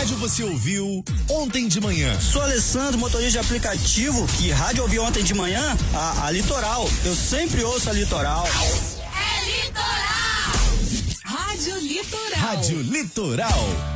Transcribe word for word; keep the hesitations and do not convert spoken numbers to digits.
rádio você ouviu ontem de manhã? Sou Alessandro, motorista de aplicativo. Que rádio ouvi ontem de manhã? A, a Litoral. Eu sempre ouço a Litoral. É Litoral! Rádio Litoral. Rádio Litoral.